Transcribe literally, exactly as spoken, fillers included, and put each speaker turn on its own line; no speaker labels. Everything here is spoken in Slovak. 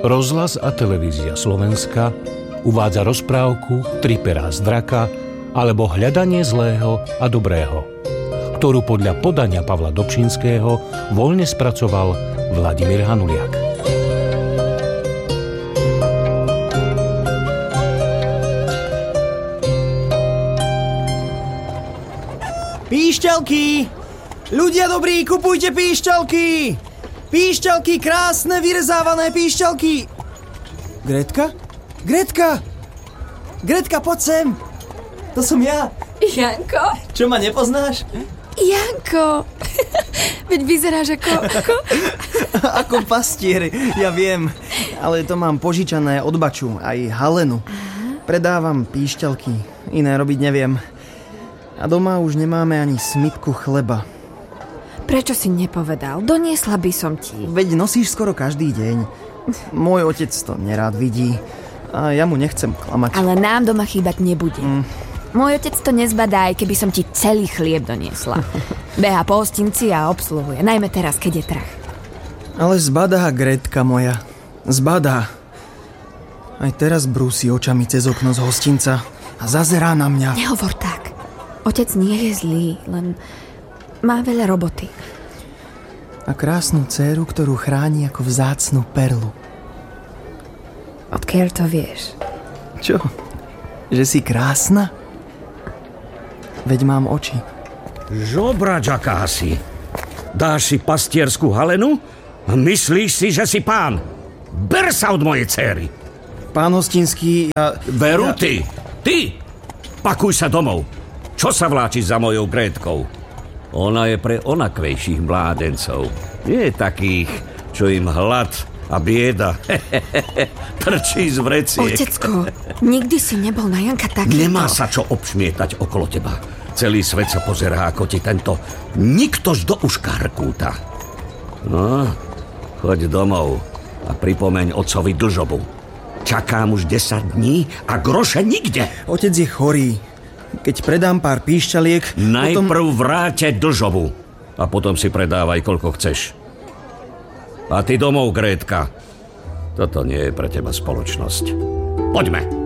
Rozhlas a televízia Slovenska uvádza rozprávku Tri perá z draka alebo Hľadanie zlého a dobrého, ktorú podľa podania Pavla Dobšinského voľne spracoval Vladimír Hanuliak.
Píšťalky! Ľudia dobrí, kupujte píšťalky! Píšťalky, krásne, vyrezávané píšťalky! Gretka? Gretka! Gretka, poď sem! To som ja!
Janko?
Čo, ma nepoznáš?
Janko! Veď vyzeráš ako... Ako,
ako pastier, ja viem. Ale to mám požičané od Baču, aj Halenu. Predávam píšťalky, iné robiť neviem. A doma už nemáme ani smitku chleba.
Prečo si nepovedal? Doniesla by som ti.
Veď nosíš skoro každý deň. Môj otec to nerád vidí a ja mu nechcem klamať.
Ale nám doma chýbať nebude. Mm. Môj otec to nezbadá, aj keby som ti celý chlieb doniesla. Beha po hostinci a obsluhuje, najmä teraz, keď je trh.
Ale zbadá, Gretka moja. Zbadá. Aj teraz brúsi očami cez okno z hostinca a zazerá na mňa.
Nehovor tak. Otec nie je zlý, len má veľa roboty.
A krásnu dcéru, ktorú chráni ako vzácnu perlu.
Odkiaľ to vieš?
Čo? Že si krásna? Veď mám oči.
Žobrač akási. Dáš si pastierskú Halenu a myslíš si, že si pán. Ber sa od mojej dcéry.
Pán hostinský, ja...
Veru
ja...
ty. Ty. Pakuj sa domov. Čo sa vláčiš za mojou Grétkou? Ona je pre onakvejších mládencov. Nie takých, čo im hlad a bieda trčí z vreciek.
Otecko, nikdy si nebol na Janka takýto.
Nemá sa čo obšmietať okolo teba. Celý svet sa pozerá, ako ti tento niktož do uška hrkúta. No, choď domov a pripomeň otcovi dlžobu. Čakám už desať dní a groše nikde.
Otec je chorý. Keď predám pár píšťaliek...
Najprv
potom...
vráte dlžobu a potom si predávaj, koľko chceš. A ty domov, Grétka. Toto nie je pre teba spoločnosť. Poďme.